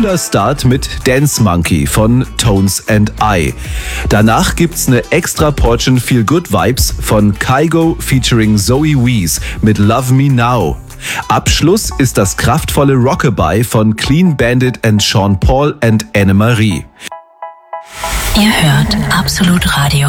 cooler Start mit Dance Monkey von Tones and I. Danach gibt's eine extra Portion Feel Good Vibes von Kygo featuring Zoe Wees mit Love Me Now. Abschluss ist das kraftvolle Rockabye von Clean Bandit and Sean Paul and Anne-Marie. Ihr hört Absolut Radio.